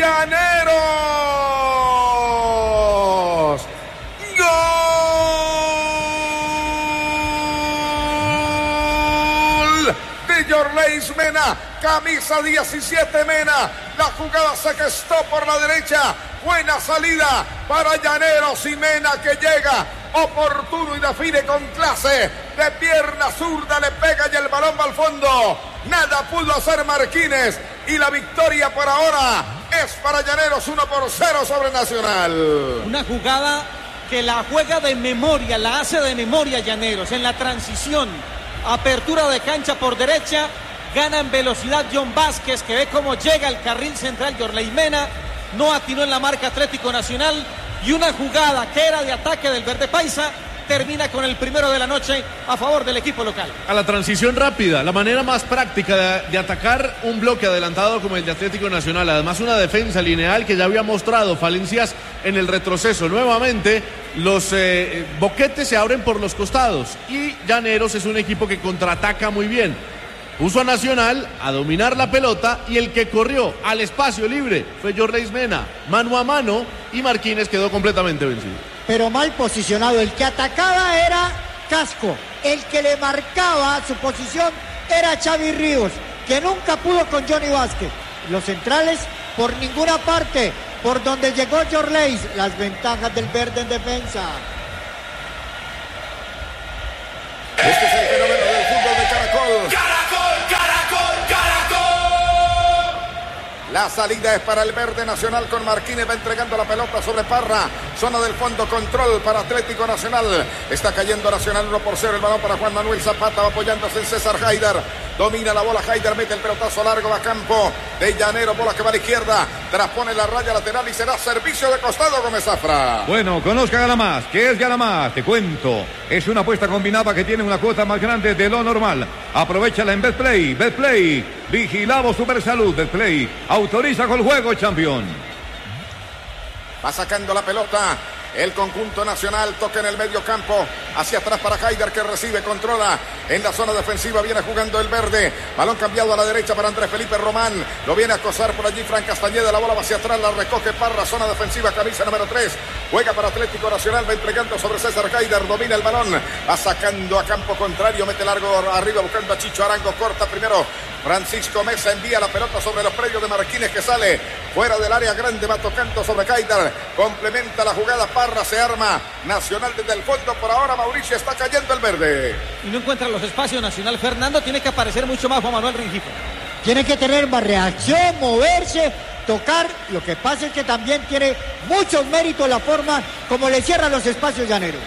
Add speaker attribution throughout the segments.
Speaker 1: Llaneros. ¡Gol! De Yorleis Mena, camisa 17 Mena. La jugada se gestó por la derecha. Buena salida para Llaneros y Mena que llega oportuno y define con clase. De pierna zurda le pega y el balón va al fondo. Nada pudo hacer Marquines y la victoria por ahora es para Llaneros 1-0 sobre Nacional.
Speaker 2: Una jugada que la juega de memoria, la hace de memoria Llaneros en la transición. Apertura de cancha por derecha, gana en velocidad John Vázquez que ve cómo llega el carril central Yorleis Mena. No atinó en la marca Atlético Nacional y una jugada que era de ataque del Verde Paisa termina con el primero de la noche a favor del equipo local.
Speaker 3: A la transición rápida, la manera más práctica de atacar un bloque adelantado como el de Atlético Nacional. Además una defensa lineal que ya había mostrado falencias en el retroceso. Nuevamente los boquetes se abren por los costados y Llaneros es un equipo que contraataca muy bien. Puso a Nacional a dominar la pelota y el que corrió al espacio libre fue Yorleis Mena, mano a mano, y Marquines quedó completamente vencido.
Speaker 4: Pero mal posicionado, el que atacaba era Casco, el que le marcaba su posición era Xavi Ríos, que nunca pudo con Johnny Vázquez. Los centrales por ninguna parte, por donde llegó Yorleis, las ventajas del verde en defensa.
Speaker 1: Este es el fenómeno del fútbol de Caracol. La salida es para el Verde Nacional con Marquines, va entregando la pelota sobre Parra. Zona del fondo, control para Atlético Nacional. Está cayendo Nacional 1-0. El balón para Juan Manuel Zapata, va apoyándose en César Haidar. Domina la bola Haidar, mete el pelotazo largo, va a campo de Llaneros, bola que va a la izquierda. Traspone la raya lateral y será servicio de costado Gómez Zafra.
Speaker 5: Bueno, conozca Ganamás. ¿Qué es Ganamás? Te cuento. Es una apuesta combinada que tiene una cuota más grande de lo normal. Aprovechala en Betplay. Betplay. Vigilado Supersalud. Betplay. Autoriza con el juego, campeón.
Speaker 1: Va sacando la pelota el conjunto nacional, toca en el medio campo, hacia atrás para Haidar que recibe, controla en la zona defensiva, viene jugando el verde, balón cambiado a la derecha para Andrés Felipe Román, lo viene a acosar por allí Fran Castañeda, la bola va hacia atrás, la recoge Parra, zona defensiva, camisa número 3, juega para Atlético Nacional, va entregando sobre César Haidar, domina el balón, va sacando a campo contrario, mete largo arriba buscando a Chicho Arango, corta primero Francisco Mesa, envía la pelota sobre los predios de Marquines que sale fuera del área grande, va tocando sobre Haidar, complementa la jugada Parra, se arma Nacional desde el fondo, por ahora Mauricio está cayendo el verde.
Speaker 2: Y no encuentra los espacios Nacional, Fernando, tiene que aparecer mucho más Juan Manuel Rengifo.
Speaker 4: Tiene que tener más reacción, moverse, tocar, lo que pasa es que también tiene muchos méritos la forma como le cierran los espacios Llaneros.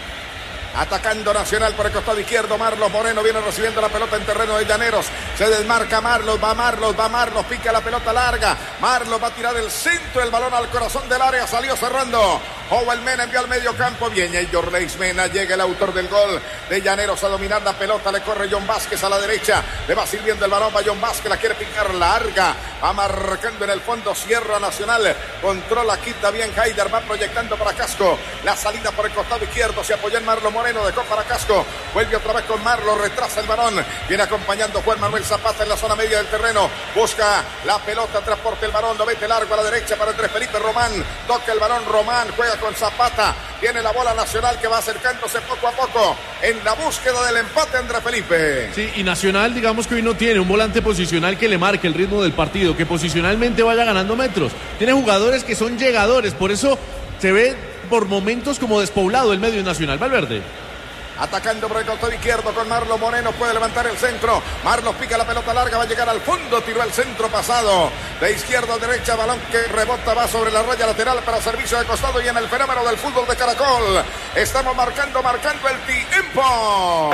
Speaker 1: Atacando Nacional por el costado izquierdo, Marlos Moreno viene recibiendo la pelota en terreno de Llaneros, se desmarca Marlos, va Marlos, pica la pelota larga, Marlos va a tirar el centro, el balón al corazón del área, salió cerrando, Joel Mena envió al medio campo, viene Yorleis Mena, llega el autor del gol de Llaneros a dominar la pelota, le corre John Vázquez a la derecha, le va sirviendo el balón, va John Vázquez, la quiere picar larga, va marcando en el fondo, cierra Nacional, controla, quita bien Haidar, va proyectando para Casco, la salida por el costado izquierdo, se apoya en Marlos Moreno, dejó para Casco, vuelve otra vez con Marlos, retrasa el balón, viene acompañando Juan Manuel Zapata en la zona media del terreno, busca la pelota, transporta el balón, lo mete largo a la derecha para Andrés Felipe Román, toca el balón Román, juega con Zapata, tiene la bola Nacional que va acercándose poco a poco en la búsqueda del empate Andrés Felipe.
Speaker 3: Sí, y Nacional digamos que hoy no tiene un volante posicional que le marque el ritmo del partido, que posicionalmente vaya ganando metros, tiene jugadores que son llegadores, por eso se ve por momentos como despoblado el medio Nacional. Valverde.
Speaker 1: Atacando por el costado izquierdo con Marlos Moreno, puede levantar el centro, Marlos pica la pelota larga, va a llegar al fondo, tiró el centro pasado, de izquierda a derecha, balón que rebota, va sobre la raya lateral para servicio de costado y en el fenómeno del fútbol de Caracol, estamos marcando el tiempo.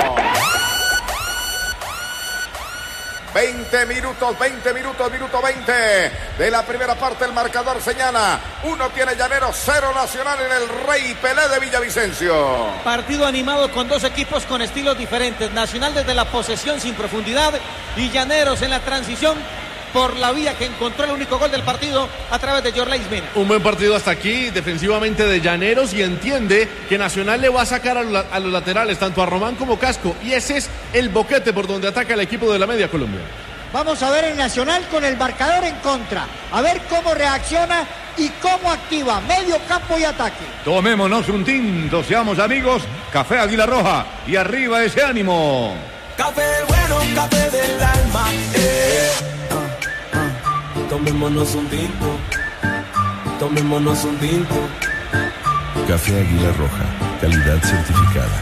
Speaker 1: 20 minutos, minuto 20 de la primera parte, el marcador señala, 1 tiene Llaneros, 0 Nacional en el Rey Pelé de Villavicencio.
Speaker 2: Partido animado con dos equipos con estilos diferentes, Nacional desde la posesión sin profundidad y Llaneros en la transición por la vía que encontró el único gol del partido a través de Yorleis Mena.
Speaker 3: Un buen partido hasta aquí, defensivamente de Llaneros, y entiende que Nacional le va a sacar a los laterales, tanto a Román como Casco, y ese es el boquete por donde ataca el equipo de la Media Colombia.
Speaker 4: Vamos a ver el Nacional con el marcador en contra. A ver cómo reacciona y cómo activa medio campo y ataque.
Speaker 5: Tomémonos un tinto, seamos amigos. Café Águila Roja y arriba ese ánimo.
Speaker 6: Café bueno, café del alma. Tomémonos un tinto. Tomémonos un tinto.
Speaker 7: Café Águila Roja, calidad certificada.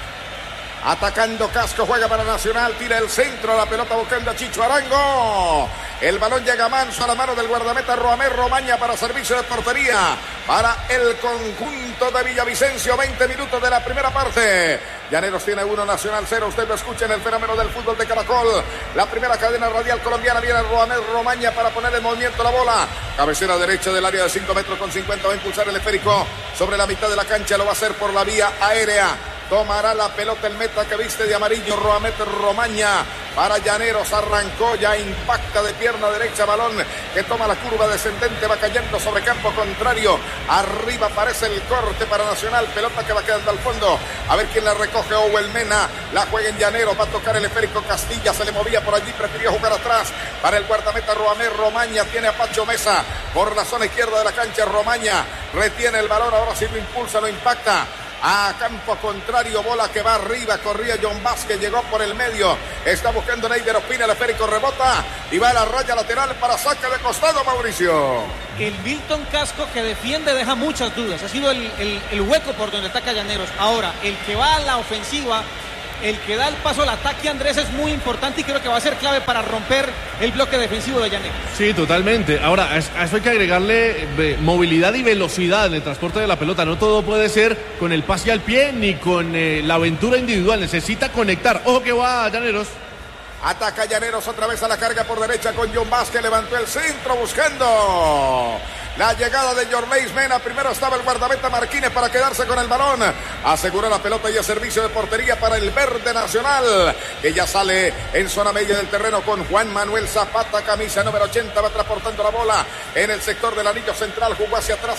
Speaker 1: Atacando Casco, juega para Nacional, tira el centro, la pelota buscando a Chicho Arango. El balón llega manso a la mano del guardameta Roamer Romaña para servicio de portería para el conjunto de Villavicencio. 20 minutos de la primera parte. Llaneros tiene 1, Nacional 0. Usted lo escucha en el fenómeno del fútbol de Caracol. La primera cadena radial colombiana. Viene Roamer Romaña para poner en movimiento la bola. Cabecera derecha del área de 5 metros con 50. Va a impulsar el esférico sobre la mitad de la cancha. Lo va a hacer por la vía aérea. Tomará la pelota el meta que viste de amarillo, Roamer Romaña para Llaneros, arrancó, ya impacta de pierna derecha, balón que toma la curva descendente, va cayendo sobre campo contrario, arriba aparece el corte para Nacional, pelota que va quedando al fondo, a ver quién la recoge, Owel Mena, la juega en Llaneros, va a tocar el esférico Castilla, se le movía por allí, prefirió jugar atrás, para el guardameta Roamer Romaña, tiene a Pacho Mesa por la zona izquierda de la cancha, Romaña retiene el balón, ahora sí lo impulsa, lo impacta, a campo contrario, bola que va arriba, corría John Vázquez, llegó por el medio, está buscando Neider Ospina, el esférico rebota y va a la raya lateral para saque de costado, Mauricio.
Speaker 2: El Milton Casco que defiende deja muchas dudas, ha sido el hueco por donde ataca Llaneros. Ahora, el que va a la ofensiva, el que da el paso al ataque, Andrés, es muy importante y creo que va a ser clave para romper el bloque defensivo de Llaneros. Sí, totalmente. Ahora, a eso hay que agregarle movilidad y velocidad en el transporte de la pelota. No todo puede ser con el pase al pie ni con la aventura individual. Necesita conectar. Ojo que va Llaneros.
Speaker 1: Ataca Llaneros otra vez a la carga por derecha con John Vázquez, levantó el centro buscando la llegada de Yorleis Mena. Primero estaba el guardameta Marquínez para quedarse con el balón. Aseguró la pelota y el servicio de portería para el verde Nacional, que ya sale en zona media del terreno con Juan Manuel Zapata, camisa número 80, va transportando la bola en el sector del anillo central, jugó hacia atrás.